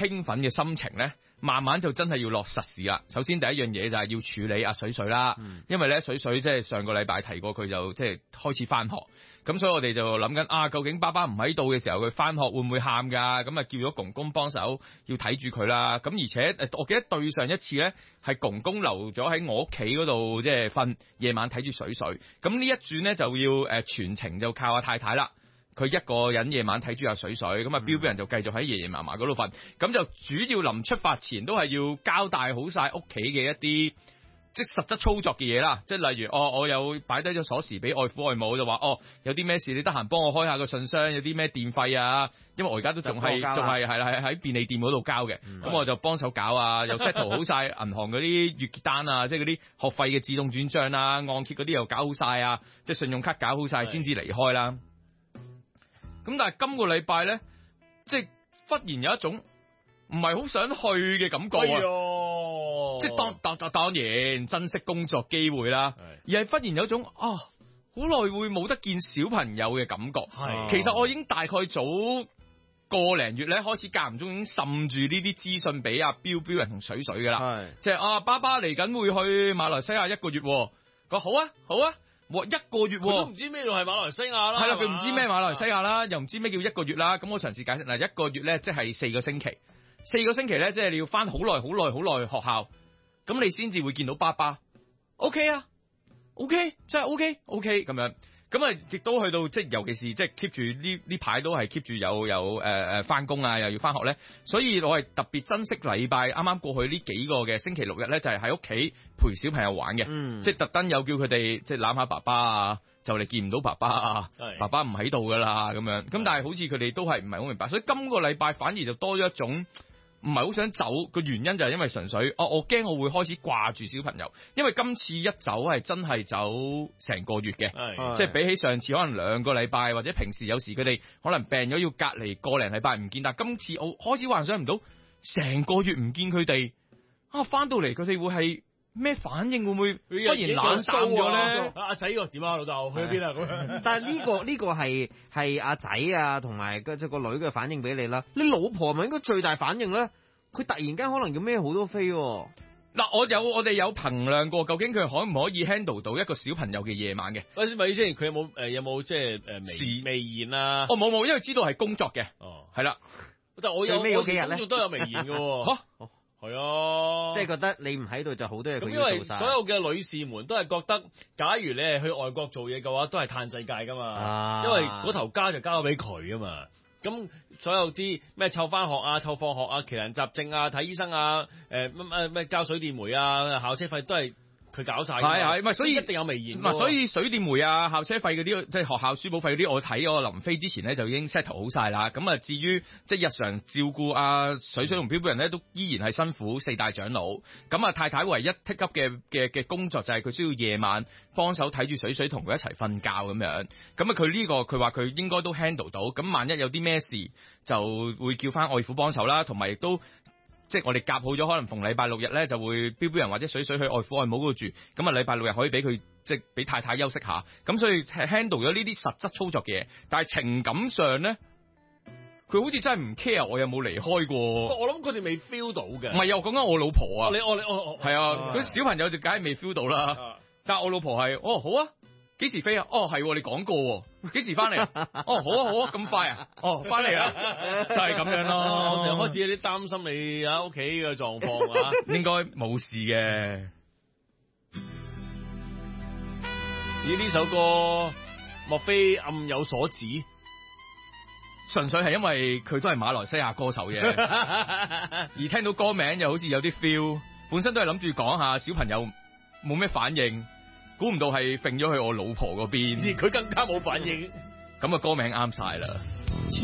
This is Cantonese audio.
興奮嘅心情咧，慢慢就真係要落實事啦。首先第一樣嘢就係要處理阿水水啦，因為咧水水即係上個禮拜提過佢就即係開始翻學，咁所以我哋就諗緊究竟爸爸唔喺度嘅時候佢翻學會唔會喊㗎？咁啊叫咗公公幫手要睇住佢啦。咁而且我記得對上一次咧係公公留咗喺我屋企嗰度即係瞓，夜晚睇住水水。咁呢一轉咧就要全程就靠阿太太啦。佢一個人夜晚睇住阿水水，咁啊標標人就繼續喺爺爺嫲嫲嗰度瞓，咁就主要臨出發前都係要交代好晒屋企嘅一啲即係實質操作嘅嘢啦，即係例如我有擺低咗鎖匙俾外父外母，就話有啲咩事你得閒幫我開下個信箱，有啲咩電費啊，因為我而家都仲係喺便利店嗰度交嘅，咁我就幫手搞啊，又 settle 好晒銀行嗰啲月結單啊，即係嗰啲學費嘅自動轉帳啊，按揭嗰啲又搞好晒啊，即係信用卡搞好晒先至離開啦。咁但係今個禮拜咧，即係忽然有一種唔係好想去嘅感覺即係當然珍惜工作機會啦，而係忽然有一種好耐會冇得見小朋友嘅感覺。其實我已經大概早個零月咧開始間唔中已經滲住呢啲資訊俾阿標標人同水水噶啦，即係爸爸嚟緊會去馬來西亞1個月，佢話好啊。1個月佢都唔知咩度係馬來西亞啦， 係啦，佢唔知咩馬來西亞啦，又唔知咩叫1個月啦。咁我嘗試解釋1個月咧，即係4個星期。4個星期咧，即係你要翻好耐學校，咁你先至會見到爸爸。OK 啊 ，OK， 真係 OK 咁樣。咁啊，亦都去到即係，尤其是即係 keep 住呢排都係 keep 住有翻工啊，又要翻學咧，所以我係特別珍惜禮拜啱啱過去呢幾個嘅星期6日咧，就係喺屋企陪小朋友玩嘅，即係特登有叫佢哋即係攬下爸爸啊，就嚟見唔到爸爸啊，爸爸唔喺度噶啦咁樣。咁但係好似佢哋都係唔係好明白，所以今個禮拜反而就多咗一種唔係好想走個原因就係因為純粹我驚我會開始掛住小朋友，因為今次一走係真係走成個月嘅，即係比起上次可能2個禮拜或者平時有時佢哋可能病咗要隔離個零禮拜唔見，但今次我開始幻想唔到成個月唔見佢哋翻到嚟佢哋會係咩反應，會唔會忽然冷淡咗咧？ 阿仔個點啊，老豆去咗邊啊？咁樣。但係呢個係阿仔啊，同埋即係個女嘅反應俾你啦。你老婆咪應該最大反應咧？佢突然間可能要孭好多飛。 嗱，我哋有衡量過，究竟佢可唔可以 handle 到一個小朋友嘅夜晚嘅？ 咪先，佢有冇即係微言啊？ 冇，因為知道係工作嘅。係啦。 就我有咩幾日咧？工作都有微言嘅。係啊， 即係覺得你唔喺度就好多嘢佢要做晒。 因為所有嘅女士們都係覺得，假如你係去外國做嘢嘅話，都係嘆世界噶嘛。因為嗰頭家就交咗俾佢啊嘛。咁所有啲咩湊翻學啊、湊放學啊、奇難雜症啊、睇醫生啊、咩交水電煤啊、校車費都係佢搞晒。係，咪所以一定有微言。 所以水電煤啊、校車費嗰啲，即係學校書簿費嗰啲，我睇我臨飛之前咧就已經 settle 好晒啦。咁啊，至於即係日常照顧啊水水同標標人咧，都依然係辛苦4大長老。咁啊，太太唯一 take up 嘅工作就係佢需要夜晚幫手睇住水水同佢一齊瞓覺咁樣。咁啊，佢話佢應該都 handle 到。咁萬一有啲咩事，就會叫翻外父幫手啦，同埋亦都。即係我哋夾好咗，可能逢禮拜6日咧就會標標人或者水水去外父外母嗰度住，咁啊禮拜6日可以俾佢即係俾太太休息下，咁所以 handle 咗呢啲實質操作嘅嘢，但係情感上咧，佢好似真係唔 care 我有冇離開過。 我諗佢哋未 feel 到嘅。 唔係，又講緊我老婆啊。 你係啊，嗰小朋友就梗係未 feel 到啦。但係我老婆係，好啊。幾時飛啊？係你講過，幾時翻嚟？好啊，咁快啊？翻嚟啦，就係咁樣咯。 我成日開始有啲擔心你喺屋企嘅狀況啊， 應該冇事嘅。 呢首歌莫非暗有所指？ 純粹係因為佢都係馬來西亞歌手嘅，而聽到歌名又好似有啲 feel。本身都係諗住講下小朋友冇咩反應。估唔到係揈咗去我老婆嗰邊， 而佢更加冇反應。 咁啊，歌名啱晒啦。